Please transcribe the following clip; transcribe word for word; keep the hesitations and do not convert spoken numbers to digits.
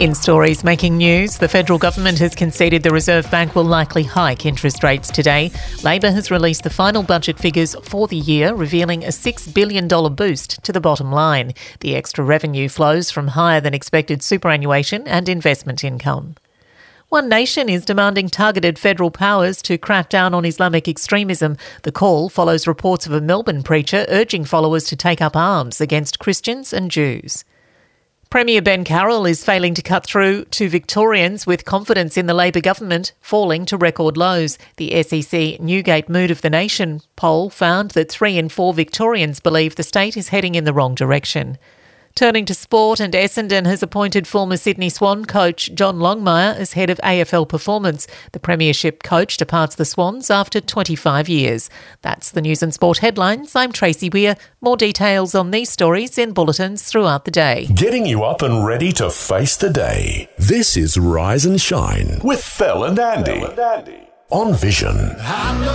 In stories making news, the federal government has conceded the Reserve Bank will likely hike interest rates today. Labor has released the final budget figures for the year, revealing a six billion dollars boost to the bottom line. The extra revenue flows from higher than expected superannuation and investment income. One Nation is demanding targeted federal powers to crack down on Islamic extremism. The call follows reports of a Melbourne preacher urging followers to take up arms against Christians and Jews. Premier Ben Carroll is failing to cut through to Victorians, with confidence in the Labor government falling to record lows. The S E C Newgate Mood of the Nation poll found that three in four Victorians believe the state is heading in the wrong direction. Turning to sport, and Essendon has appointed former Sydney Swan coach John Longmire as head of A F L Performance. The premiership coach departs the Swans after twenty-five years. That's the news and sport headlines. I'm Tracy Weir. More details on these stories in bulletins throughout the day. Getting you up and ready to face the day. This is Rise and Shine with Phil and Andy on Vision.